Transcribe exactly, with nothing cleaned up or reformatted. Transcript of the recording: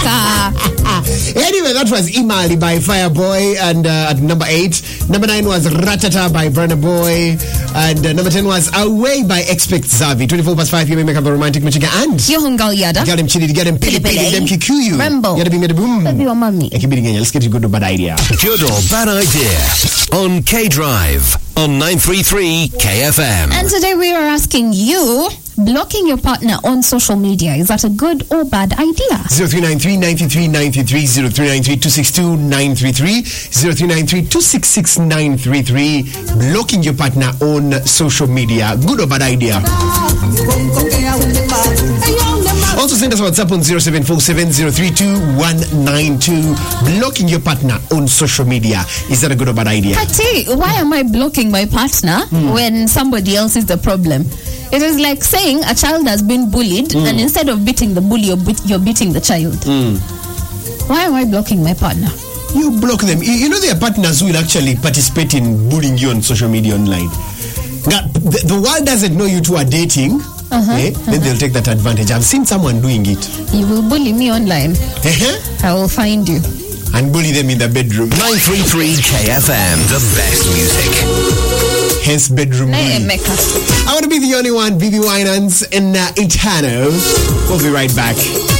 Anyway, that was Imali by Fireboy, and uh, at number eight. Number nine was Ratata by Burna Boy, and uh, number ten was Away by Expect Zavi. twenty-four past five, you may make up a romantic Michigan and Yohungal Yada. Get him chili, get him pili pili, them kikuyu. Rambo. Yada be made a boom. Baby or mommy. Let's get you good or bad idea. Good or bad idea on K Drive on nine three three K F M. And today we are asking you, blocking your partner on social media, is that a good or bad idea? zero three nine three nine three nine three, zero three nine three two six two nine three three, zero three nine three two six six nine three three. Blocking your partner on social media, good or bad idea? Also send us a WhatsApp on zero seven four seven zero three two one nine two. Blocking your partner on social media, is that a good or bad idea? Pati, why am I blocking my partner mm. when somebody else is the problem? It is like saying a child has been bullied mm. and instead of beating the bully, you're, be- you're beating the child. Mm. Why am I blocking my partner? You block them. You know there are partners who will actually participate in bullying you on social media online. Now, the, the world doesn't know you two are dating. Uh-huh, eh? uh-huh. Then they'll take that advantage. I've seen someone doing it. You will bully me online. Uh-huh. I will find you. And bully them in the bedroom. nine three three K F M, the best music. Hence bedroom bully. I want to be the only one, Vivi Winans and uh, Itano. We'll be right back.